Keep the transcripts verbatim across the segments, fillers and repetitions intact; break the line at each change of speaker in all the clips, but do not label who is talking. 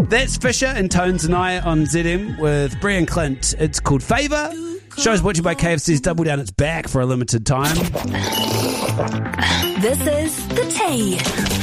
That's Fisher and Tones and I on Z M with Brie and Clint. It's called Favour. Show's brought to you by K F C's Double Down It's Back for a limited time.
This is The Tea.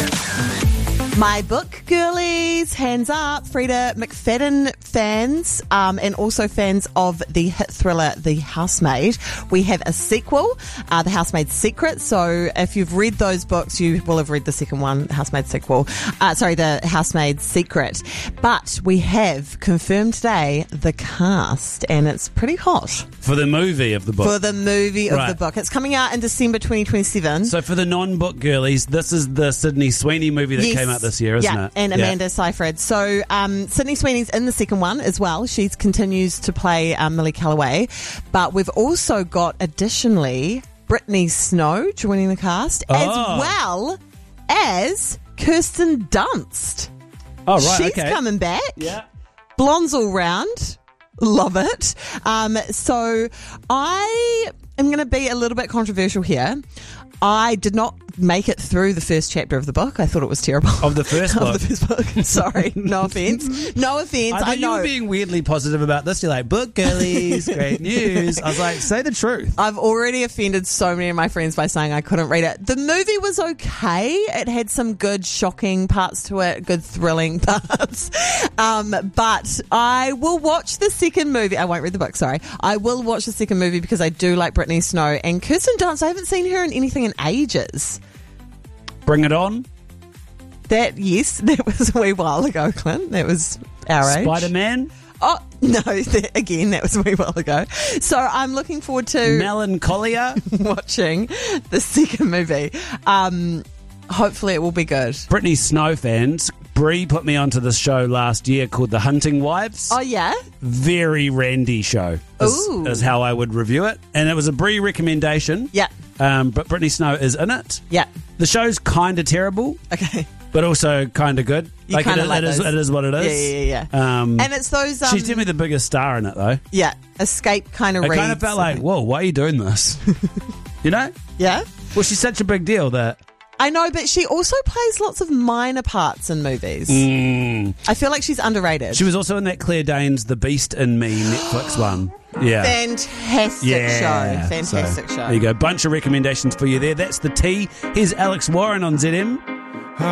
My book, girlies, hands up. Frida McFadden fans um, and also fans of the hit thriller The Housemaid. We have a sequel, uh, The Housemaid's Secret. So if you've read those books, you will have read the second one, The Housemaid's Sequel. Uh, sorry, The Housemaid's Secret. But we have confirmed today the cast, and it's pretty hot.
For the movie of the book.
For the movie of
Right.
the book. It's coming out in December twenty twenty-seven.
So for the non-book girlies, this is the Sydney Sweeney movie that
Yes.
came out this year, isn't
yeah,
it?
and Amanda Seyfried. So um, Sydney Sweeney's in the second one as well. She continues to play um, Millie Calloway. But we've also got, additionally, Brittany Snow joining the cast,
Oh.
as well as Kirsten Dunst.
Oh, right,
She's
okay.
coming back.
Yeah.
Blondes all round. Love it. Um, so I am going to be a little bit controversial here. I did not make it through the first chapter of the book. I thought it was terrible.
Of the first book?
Of the first book. Sorry. No offence. No offence.
I
I,
thought you
know.
were being weirdly positive about this. You're like, book girlies, great news. I was like, say the truth.
I've already offended so many of my friends by saying I couldn't read it. The movie was okay. It had some good, shocking parts to it, good, thrilling parts. Um, but I will watch the second movie. I won't read the book, sorry. I will watch the second movie because I do like Brittany Snow. And Kirsten Dunst, I haven't seen her in anything in ages.
Bring it on.
That, yes, that was a wee while ago, Clint. That was our age.
Spider-Man.
Oh, no, that, again, that was a wee while ago. So I'm looking forward to
Melancholia.
watching the second movie. Um, hopefully it will be good.
Brittany Snow fans, Brie put me onto this show last year called The Hunting Wives.
Oh, yeah?
Very randy show is,
Ooh.
is how I would review it. And it was a Brie recommendation.
Yeah.
Um, but Brittany Snow is in it.
Yeah.
The show's kind of terrible,
Okay.
but also kind of good.
You
like it,
kinda like
it, is,
those.
it is what it is.
Yeah, yeah, yeah.
Um,
And it's those... Um,
she's definitely the biggest star in it, though.
Yeah. Escape kind of
It
reads.
kind of felt like, whoa, why are you doing this? You know?
Yeah?
Well, she's such a big deal that...
I know, but she also plays lots of minor parts in movies.
Mm.
I feel like she's underrated.
She was also in that Claire Danes The Beast in Me Netflix one. Yeah.
Fantastic
Yeah.
show. Fantastic
So,
show.
There you go. Bunch of recommendations for you there. That's the tea. Here's Alex Warren on Z M.